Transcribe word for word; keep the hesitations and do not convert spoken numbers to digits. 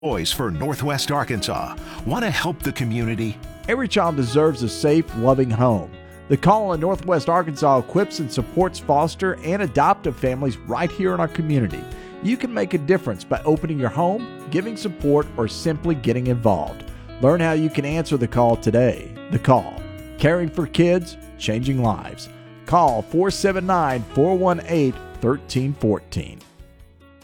Boys for Northwest Arkansas. Want to help the community? Every child deserves a safe, loving home. The Call in Northwest Arkansas equips and supports foster and adoptive families right here in our community. You can make a difference by opening your home, giving support, or simply getting involved. Learn how you can answer the call today. The Call. Caring for kids, changing lives. Call four seven nine, four one eight, one three one four.